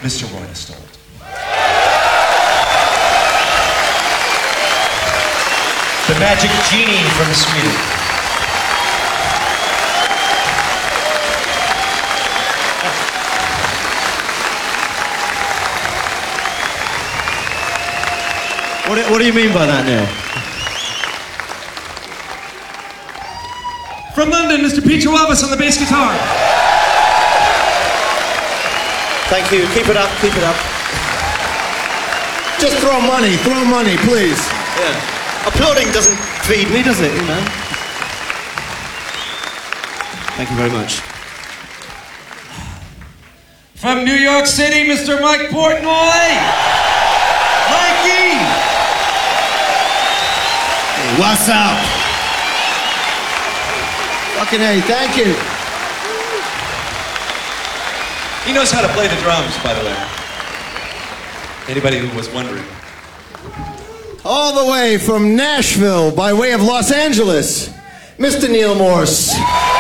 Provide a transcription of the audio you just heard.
Mr. Roy Stolt. The Magic Genie from Sweden. What do you mean by that, Neil? From London, Mr. Peter Wallace on the bass guitar. Thank you. Keep it up. Keep it up. Just throw money, please. Yeah. Applauding doesn't feed me, does it? You know. Thank you very much. From New York City, Mr. Mike Portnoy. Mikey. Hey, what's up? Fucking hey, thank you. He knows how to play the drums, by the way. Anybody who was wondering. All the way from Nashville, by way of Los Angeles, Mr. Neil Morse.